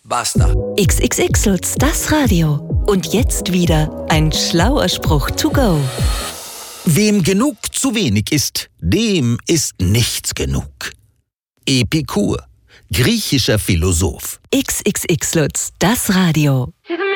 Basta. XXX Lutz, das Radio. Und jetzt wieder ein schlauer Spruch to go. Wem genug zu wenig ist, dem ist nichts genug. Epikur, griechischer Philosoph. XXX Lutz, das Radio.